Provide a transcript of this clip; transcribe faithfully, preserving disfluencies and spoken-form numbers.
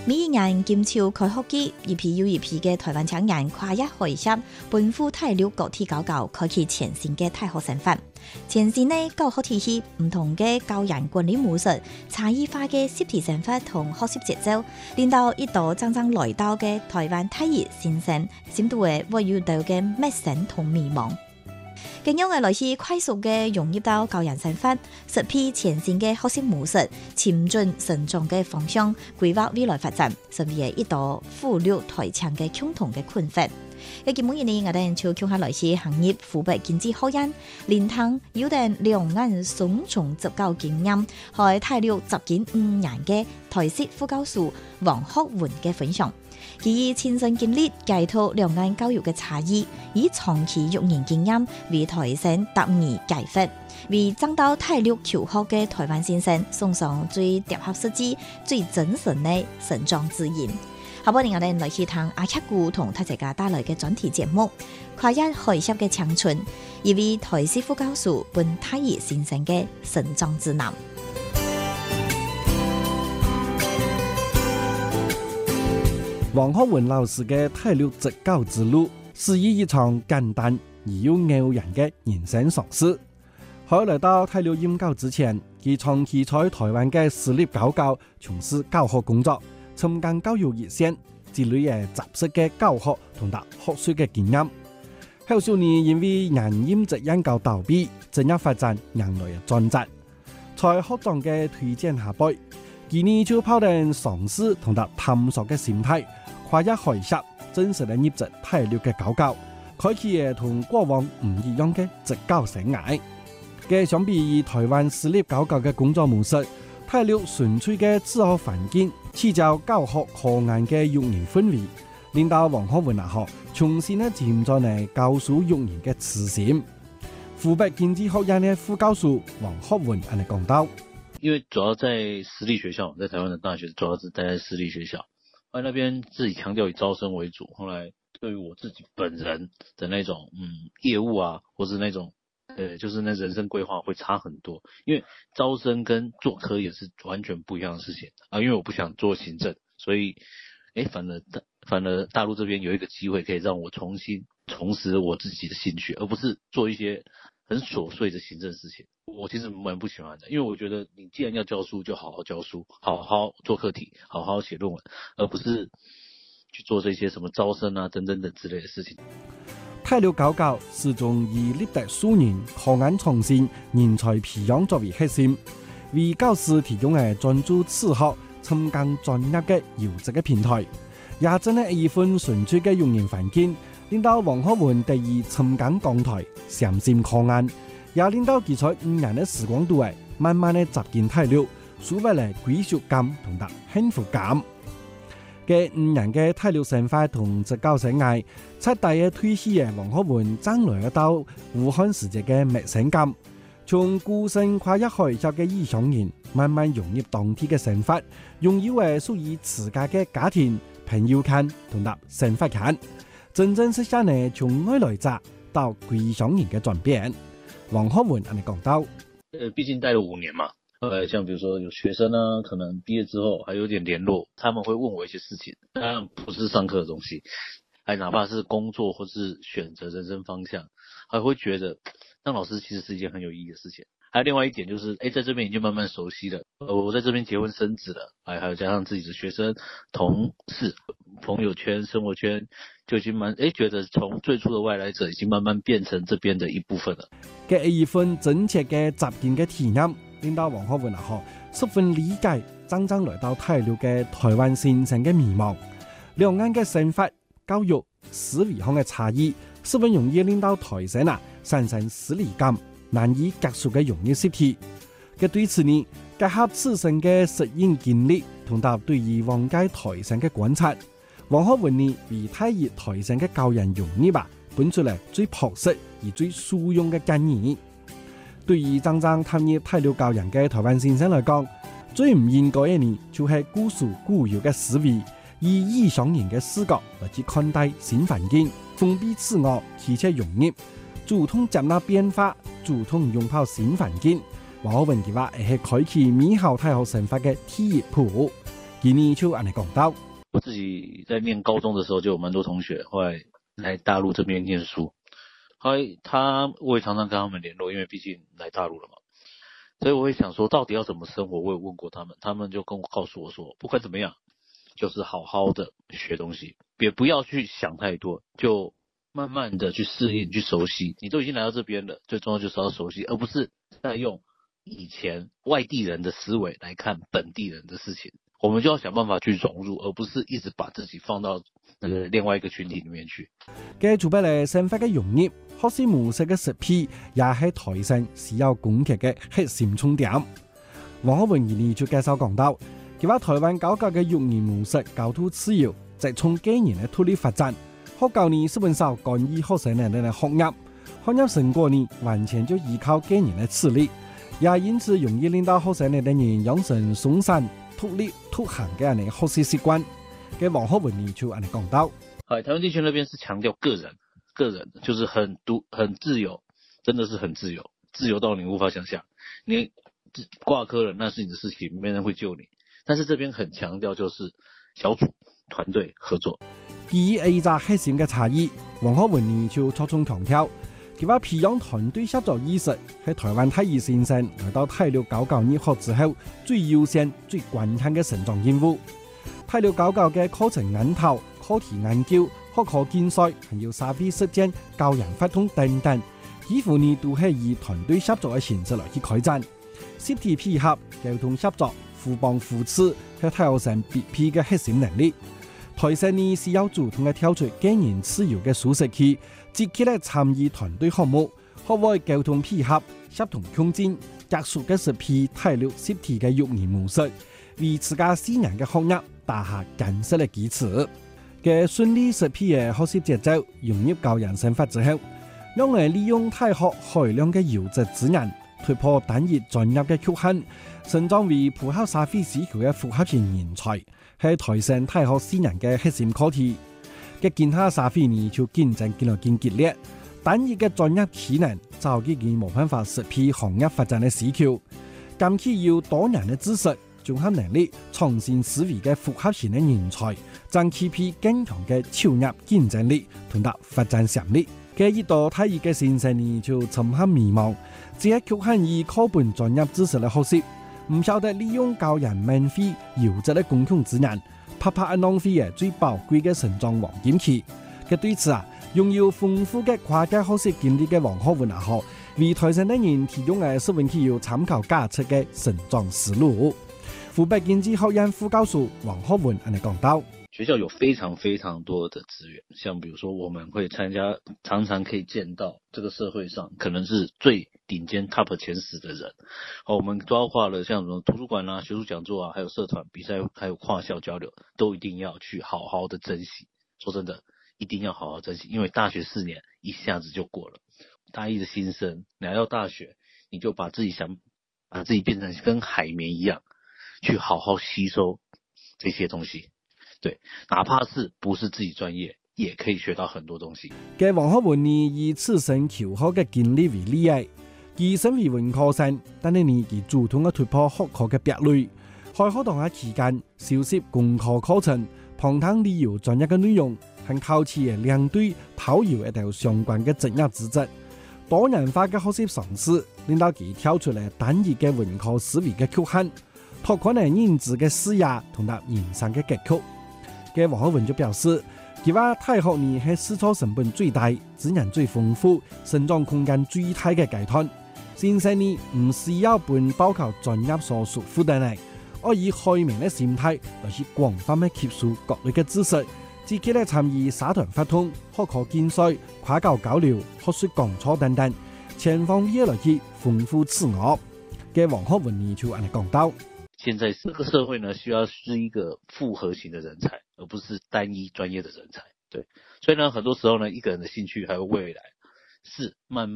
每一年金秋開學季，一批又一批嘅台灣青年跨越海峽，奔赴大陸各地高校，開啟全新嘅大學生活。全新嘅教學體系，唔同嘅教研管理模式，差異化嘅實體生活同學習節奏，令到一度真正來到嘅台灣大一新生，深度嘅會遇到嘅陌生同迷茫。咁樣嘅來自快速嘅融入到教研生活，實批全新嘅學習模式，潛進成長嘅方向，規劃未來發展，成為一道富裕台青嘅共同嘅困惑。嘅節目入面，我哋就講下來自行業湖北經濟學院連同有等兩岸雙重執教經驗，喺大陸執業五年嘅台師副教授黃學雲嘅分享。佢以親身經歷解讀兩岸教育嘅差異，以長期育兒經驗為台生答疑解惑，為爭到大陸求學嘅台灣先生送上最貼合實際、最真實嘅成長指引。下半年我哋來去聽阿克姑同大家帶來嘅專題節目《跨越海峽嘅青春》，以為台師副教授本大一先生嘅成長指南。 黃學雲老師嘅大陸執教之路，是以一場簡單而又偶然嘅人生嘗試。喺來到大陸任教之前，佢長期在台灣嘅私立高校從事教學工作，參加教育熱線，積累嘅扎實嘅教學同埋學術嘅經驗。後數年因為研任職研究倒閉，職業發展迎來轉折，在學長嘅推薦下輩，今年就抱定嘗試同埋探索嘅心態，跨越海峽，真實地入職大陸嘅高校，開啟同過往唔一樣嘅執教生涯。嘅相比於台灣私立高校嘅工作模式，大陸純粹嘅自學環境，刺激教學課硬嘅育兒氛圍，令到黃學雲大學重新咧潛在嚟教書育兒嘅磁性。湖北經濟學院嘅副教授黃學雲咁嚟講到， 因為主要在私立學校，在台灣的大學主要是待在私立學校，後來那邊自己強調以招生為主，後來對於我自己本人的那種嗯業務啊，或是那種呃就是那人生規劃會差很多，因為招生跟做科也是完全不一樣的事情啊。因為我不想做行政，所以誒反而反而大陸這邊有一個機會可以讓我重新重拾我自己的興趣，而不是做一些很瑣碎的行政事情。我其實蠻不喜歡的，因為我覺得你既然要教書，就好好教書，好好做課題，好好寫論文，而不是去做這些什麼招生啊等等等之類的事情。 大陸高校始終以歷代數年科研創新、人才培養作為核心，為教師提供嘅專注此學、深耕專業嘅優質嘅平台，也真係一份純粹嘅用人環境，令到黃學雲第二深耕港台、潛心科研，也令到佢在五年嘅時光度誒，慢慢嘅習慣大陸，樹立嚟歸屬感同埋幸福感。嘅五年嘅大陸生活同執教生涯，七大嘅退休嘅黃學雲爭來到武漢時節嘅陌生感，從孤身跨越海峽嘅異鄉人，慢慢融入當地嘅生活，擁有誒屬於自家嘅家庭、朋友圈同埋生活圈，真正實現呢從外來者到歸鄉人嘅轉變。黃學雲咁嚟講到， 呃，畢竟待了五年嘛。呃，像比如說有學生呢，可能畢業之後還有點聯絡，他們會問我一些事情，當然不是上課的東西，還哪怕是工作或是選擇人生方向，還會覺得當老師其實是一件很有意義的事情。還有另外一點就是，誒，在這邊已經慢慢熟悉了，呃，我在這邊結婚生子了，還還有加上自己的學生、同事、朋友圈、生活圈，就已經慢，誒，覺得從最初的外來者已經慢慢變成這邊的一部分了。 嘅一份真切嘅習慣嘅體驗。令到黃學雲大學十分理解真正來到大陸嘅台灣先生嘅迷茫，兩岸嘅生活、教育、思維上嘅差異，十分容易令到台生啊產生疏離感，難以結束嘅融入實體。嘅對此呢，結合自身嘅實驗經歷同埋對於往屆台生嘅觀察，黃學雲呢為大一台生嘅教人融入吧，本出嚟最樸實而最實用嘅建議。對於真正參與大陸教研嘅台灣先生來講，最唔應該嘅呢，就係固守固有嘅思維，以異鄉人嘅視角來去看待新環境，封閉自我，拒絕融入，主動接納變化，主動擁抱新環境。黃學雲嘅話係開啟美好大學生活嘅第一步。 今年就安尼講到。 我自己在念高中的時候就有蠻多同學後來來大陸這邊念書，後來他我也常常跟他們聯絡，因為畢竟來大陸了嘛，所以我會想說到底要怎麼生活，我有問過他們，他們就跟我告訴我說，不管怎麼樣就是好好的學東西，別不要去想太多，就慢慢的去適應去熟悉，你都已經來到這邊了，最重要就是要熟悉，而不是再用以前外地人的思維來看本地人的事情，我們就要想辦法去融入，而不是一直把自己放到那個另外一個群體裡面去。 繼續俾你生活嘅融入，學習模式嘅識別，也係台上需要攻擊嘅核心重點。黃學文二年就介紹講到，佢話台灣高教嘅育兒模式高度自由，直從幾年嘅獨立發展，學教呢基本上干預學生哋嘅學業，學業成果呢完全就依靠幾年嘅實力，也因此容易令到學生哋嘅人養成鬆散、獨立、獨行嘅人嘅學習習慣。嘅黃學文呢就安尼講到， 係台灣地區那邊是強調個人，個人就是很獨、很自由，真的是很自由，自由到你無法想象。你掛科了，那是你的事情，沒人會救你。但是這邊很強調就是小組、團隊合作。 基於 A 扎核心嘅差異，黃學文呢就着重強調，佢話培養團隊合作意識係台灣大二新生來到大陸高教入學之後最優先、最關鍵嘅成長任務。大陸高教嘅課程研討、課題研究、學科競賽，還有社會實踐、教研活動等等，幾乎呢都係以團隊合作嘅形式來去開展。協調配合、溝通合作、互幫互賜，係大學生必備嘅核心能力。台生呢是要主動嘅跳出個人自由嘅舒適區，積極咧參與團隊項目，學會溝通配合、協同共進，結束嘅是批大陸協調嘅育兒模式，為自家私人嘅學業打下堅實嘅基礎。嘅順利實批嘅學習節奏融入教研生活之後，讓人利用大學海量嘅優質資源，突破單一專業嘅局限，成長為符合社會需求嘅複合型人才，係台生大學四年嘅核心課題。嘅其他社會呢就競爭更來更激烈，單一嘅專業技能早已經冇辦法實批行業發展嘅需求，今期要多年嘅知識、綜合能力、創新思維嘅複合型嘅人才，爭取批更強嘅超業競爭力同埋發展潛力。嘅一道大二嘅新生呢就沉陷迷茫，只係局限於課本專業知識嘅學習，唔曉得利用教研免費優質嘅公共資源，拍拍一浪費嘅最寶貴嘅成長黃金期。嘅對此啊，擁有豐富嘅跨界學習經歷嘅黃學文啊，學為台生的人提供嘅十分具有參考價值嘅成長思路。湖北經濟學院副教授黃學文安尼講到， 學校有非常非常多的資源，像比如說我們會參加，常常可以見到這個社會上可能是最頂尖 top 前十的人。我們包括了像什麼圖書館啊、學術講座啊，還有社團比賽，還有跨校交流，都一定要去好好的珍惜。說真的，一定要好好珍惜，因為大學四年一下子就過了。大一的新生來到大學，你就把自己想把自己變成跟海綿一樣，去好好吸收這些東西。對，哪怕是不是自己專業，也可以學到很多東西。 嘅黃學文呢以此生求學嘅經歷為例啊，佢身為文科生，但係呢佢主動嘅突破學科嘅壁壘，喺學堂嘅期間修習工科課程，旁聽旅遊專業嘅內容，係靠持嘅兩隊討有一條相關嘅職業資質，多元化嘅學習嘗試，令到佢跳出嚟單一嘅文科思維嘅局限，拓寬嚟認知嘅視野同埋人生嘅格局。嘅黃學文就表示，佢話大學呢係試錯成本最大、資源最豐富、成長空間最大嘅階段。新生呢唔需要本報考專業所屬負擔嚟，而以開明嘅心態來去廣泛嘅吸收各類嘅知識，積極咧參與社團活動、學科競賽、跨校交流、學術講座等等，全方位來去豐富自我。嘅黃學文呢就安尼講到。 現在這個社會呢，需要是一個複合型的人才，而不是單一專業的人才。對，所以呢，很多時候呢，一個人的興趣還有未來是慢慢。